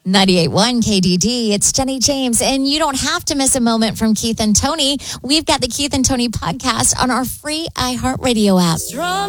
98.1 KDD, it's Jenny James, and you don't have to miss a moment from Keith and Tony. We've got the Keith and Tony podcast on our free iHeartRadio app.